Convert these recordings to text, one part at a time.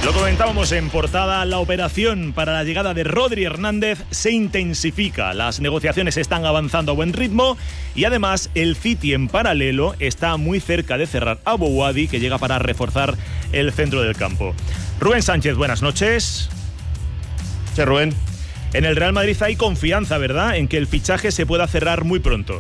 Lo comentábamos en portada, la operación para la llegada de Rodri Hernández se intensifica. Las negociaciones están avanzando a buen ritmo y además el City en paralelo está muy cerca de cerrar a Bouhaddi, que llega para reforzar el centro del campo. Rubén Sánchez, buenas noches. Sí, Rubén. En el Real Madrid hay confianza, ¿verdad?, en que el fichaje se pueda cerrar muy pronto.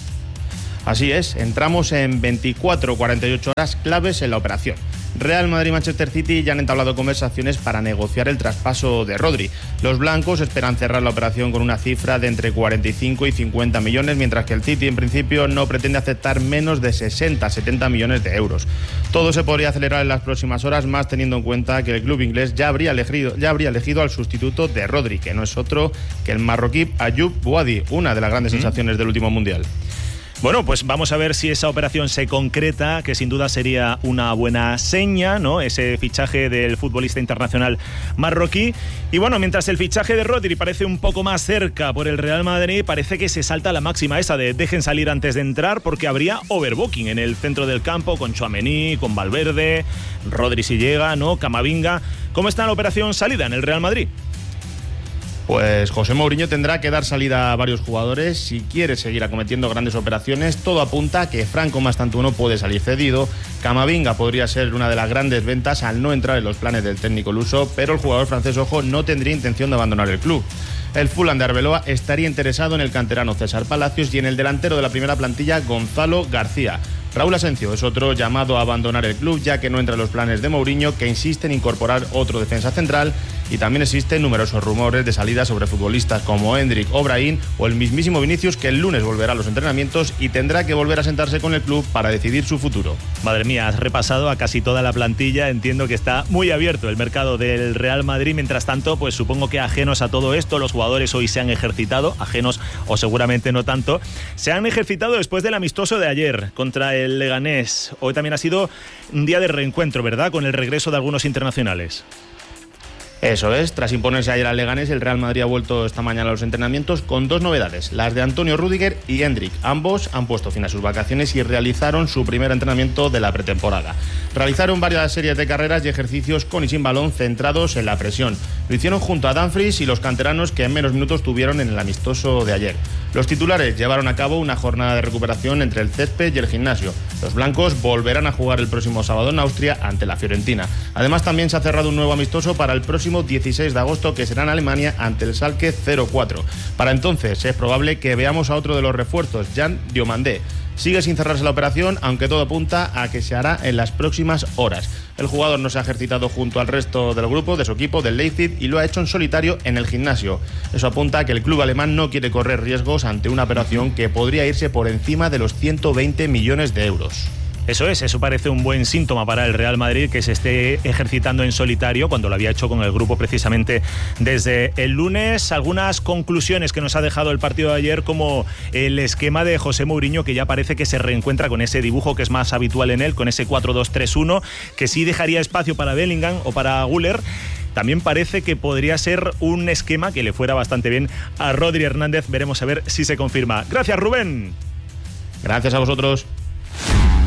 Así es, entramos en 24-48 horas claves en la operación. Real Madrid y Manchester City ya han entablado conversaciones para negociar el traspaso de Rodri. Los blancos esperan cerrar la operación con una cifra de entre 45 y 50 millones, mientras que el City en principio no pretende aceptar menos de 60-70 millones de euros. Todo se podría acelerar en las próximas horas, más teniendo en cuenta que el club inglés ya habría elegido al sustituto de Rodri, que no es otro que el marroquí Ayoub Bouhaddi, una de las grandes sensaciones del último Mundial. Bueno, pues vamos a ver si esa operación se concreta, que sin duda sería una buena seña, ¿no?, ese fichaje del futbolista internacional marroquí. Y bueno, mientras el fichaje de Rodri parece un poco más cerca por el Real Madrid, parece que se salta la máxima esa de dejen salir antes de entrar, porque habría overbooking en el centro del campo con Tchouaméni, con Valverde, Rodri si llega, ¿no?, Camavinga. ¿Cómo está la operación salida en el Real Madrid? Pues José Mourinho tendrá que dar salida a varios jugadores si quiere seguir acometiendo grandes operaciones. Todo apunta a que Franco Mastantuono puede salir cedido. Camavinga podría ser una de las grandes ventas al no entrar en los planes del técnico luso, pero el jugador francés, ojo, no tendría intención de abandonar el club. El Fulham de Arbeloa estaría interesado en el canterano César Palacios y en el delantero de la primera plantilla, Gonzalo García. Raúl Asencio es otro llamado a abandonar el club, ya que no entra en los planes de Mourinho, que insiste en incorporar otro defensa central, y también existen numerosos rumores de salida sobre futbolistas como Endrick o Brahim o el mismísimo Vinicius, que el lunes volverá a los entrenamientos y tendrá que volver a sentarse con el club para decidir su futuro. Madre mía, has repasado a casi toda la plantilla. Entiendo que está muy abierto el mercado del Real Madrid. Mientras tanto, pues supongo que ajenos a todo esto, los jugadores hoy se han ejercitado, ajenos o seguramente no tanto, se han ejercitado después del amistoso de ayer contra el Leganés. Hoy también ha sido un día de reencuentro, ¿verdad?, con el regreso de algunos internacionales. Eso es, tras imponerse ayer al Leganés, el Real Madrid ha vuelto esta mañana a los entrenamientos con dos novedades, las de Antonio Rüdiger y Endrick. Ambos han puesto fin a sus vacaciones y realizaron su primer entrenamiento de la pretemporada. Realizaron varias series de carreras y ejercicios con y sin balón centrados en la presión. Lo hicieron junto a Dumfries y los canteranos, que en menos minutos tuvieron en el amistoso de ayer. Los titulares llevaron a cabo una jornada de recuperación entre el césped y el gimnasio. Los blancos volverán a jugar el próximo sábado en Austria ante la Fiorentina. Además, también se ha cerrado un nuevo amistoso para el próximo 16 de agosto, que será en Alemania ante el Schalke 04. Para entonces es probable que veamos a otro de los refuerzos, Jan Diomandé. Sigue sin cerrarse la operación, aunque todo apunta a que se hará en las próximas horas. El jugador no se ha ejercitado junto al resto del grupo de su equipo del Leipzig y lo ha hecho en solitario en el gimnasio. Eso apunta a que el club alemán no quiere correr riesgos ante una operación que podría irse por encima de los 120 millones de euros. Eso parece un buen síntoma para el Real Madrid, que se esté ejercitando en solitario cuando lo había hecho con el grupo precisamente desde el lunes. Algunas conclusiones que nos ha dejado el partido de ayer, como el esquema de José Mourinho, que ya parece que se reencuentra con ese dibujo que es más habitual en él, con ese 4-2-3-1, que sí dejaría espacio para Bellingham o para Güler. También parece que podría ser un esquema que le fuera bastante bien a Rodri Hernández. Veremos a ver si se confirma. Gracias, Rubén. Gracias a vosotros.